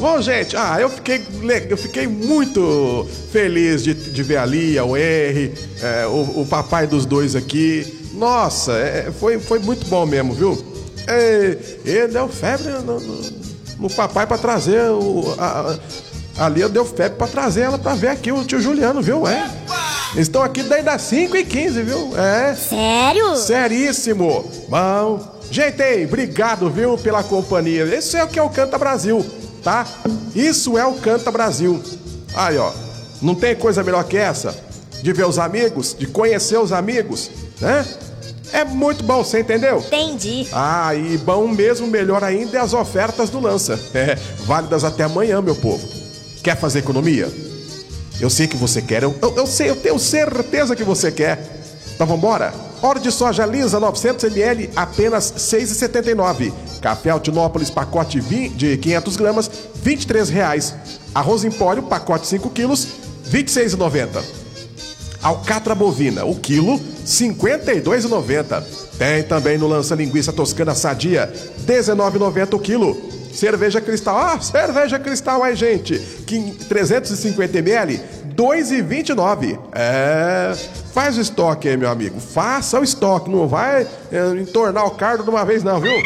Bom, gente, eu fiquei muito feliz de ver a Lia, o Henry, o papai dos dois aqui. Nossa, foi muito bom mesmo, viu? Ele deu febre no papai pra trazer a Lia deu febre pra trazer ela pra ver aqui o tio Juliano, viu? Eles estão aqui desde as 5h15, viu? Sério? Seríssimo. Bom, gente, obrigado, viu, pela companhia. Isso é o que é o Canta Brasil, tá? Isso é o Canta Brasil. Aí, ó, não tem coisa melhor que essa? De ver os amigos, de conhecer os amigos, né? É muito bom, você entendeu? Entendi. E bom mesmo, melhor ainda, é as ofertas do Lança. Válidas até amanhã, meu povo. Quer fazer economia? Eu sei que você quer, eu sei, eu tenho certeza que você quer. Então vambora? Óleo de soja lisa 900ml, apenas R$ 6,79. Café Altinópolis, pacote de 500 gramas, R$ 23,00. Arroz Empório, pacote 5 quilos, R$ 26,90. Alcatra bovina, o quilo, R$ 52,90. Tem também no Lança linguiça toscana sadia, R$ 19,90 o quilo. Cerveja Cristal, cerveja Cristal aí, gente, 350ml, R$ 2,29. Faz o estoque aí, meu amigo, faça o estoque, não vai entornar o cardo de uma vez não, viu?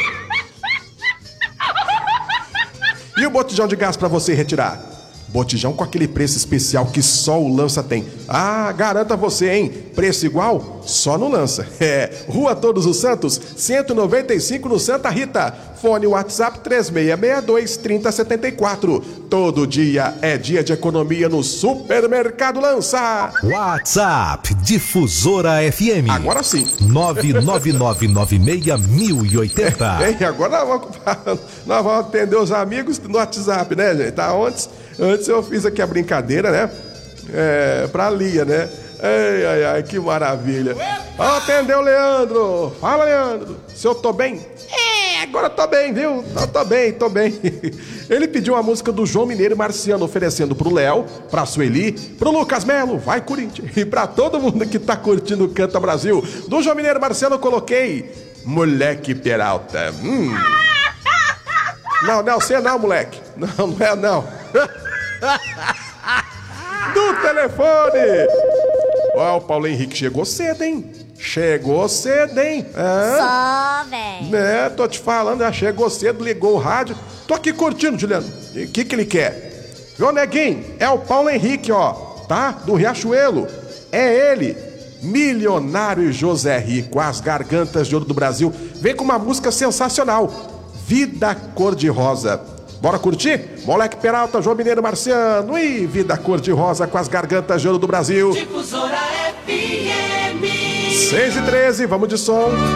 E o botijão de gás pra você retirar? Botijão com aquele preço especial que só o Lança tem. Garanta você, hein? Preço igual? Só no Lança. Rua Todos os Santos, 195 no Santa Rita. Fone WhatsApp 3662-3074. Todo dia é dia de economia no Supermercado Lança. WhatsApp Difusora FM. Agora sim. 999961080. Agora nós vamos atender os amigos no WhatsApp, né, gente? Tá? Antes eu fiz aqui a brincadeira, né? Pra Lia, né? Ai, que maravilha. Vamos atender o Leandro. Fala, Leandro. Se eu tô bem? Agora eu tô bem, viu? Tô bem. Ele pediu uma música do João Mineiro e Marciano, oferecendo pro Léo, pra Sueli, pro Lucas Melo, vai Corinthians, e pra todo mundo que tá curtindo o Canta Brasil. Do João Mineiro e Marciano eu coloquei Moleque Peralta. Não, você não, moleque. Não é não. Do telefone. O Paulo Henrique chegou cedo, hein? Só, velho. Tô te falando, já chegou cedo, ligou o rádio. Tô aqui curtindo, Juliano. O que ele quer? Viu, neguinho? É o Paulo Henrique, ó, tá? Do Riachuelo. É ele, Milionário José Rico, as gargantas de ouro do Brasil. Vem com uma música sensacional, Vida Cor-de-Rosa. Bora curtir? Moleque Peralta, João Mineiro Marciano e Vida Cor-de-Rosa com as gargantas de ouro do Brasil. Difusora FM. 6h13, vamos de som.